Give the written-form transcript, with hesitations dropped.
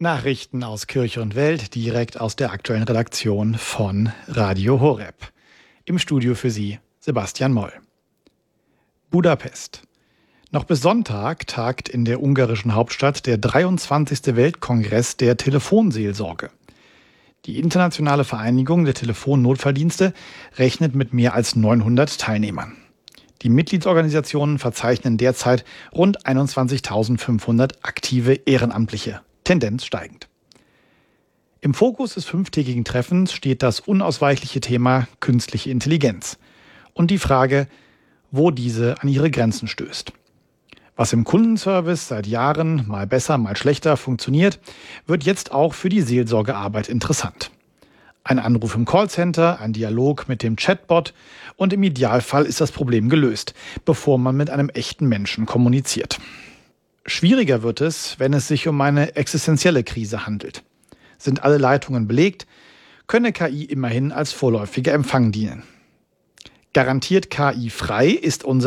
Nachrichten aus Kirche und Welt direkt aus der aktuellen Redaktion von Radio Horeb. Im Studio für Sie Sebastian Moll. Budapest. Noch bis Sonntag tagt in der ungarischen Hauptstadt der 23. Weltkongress der Telefonseelsorge. Die internationale Vereinigung der Telefonnotfalldienste rechnet mit mehr als 900 Teilnehmern. Die Mitgliedsorganisationen verzeichnen derzeit rund 21.500 aktive Ehrenamtliche. Tendenz steigend. Im Fokus des 5-tägigen Treffens steht das unausweichliche Thema künstliche Intelligenz und die Frage, wo diese an ihre Grenzen stößt. Was im Kundenservice seit Jahren mal besser, mal schlechter funktioniert, wird jetzt auch für die Seelsorgearbeit interessant. Ein Anruf im Callcenter, ein Dialog mit dem Chatbot und im Idealfall ist das Problem gelöst, bevor man mit einem echten Menschen kommuniziert. Schwieriger wird es, wenn es sich um eine existenzielle Krise handelt. Sind alle Leitungen belegt, könne KI immerhin als vorläufiger Empfang dienen. Garantiert KI-frei ist unser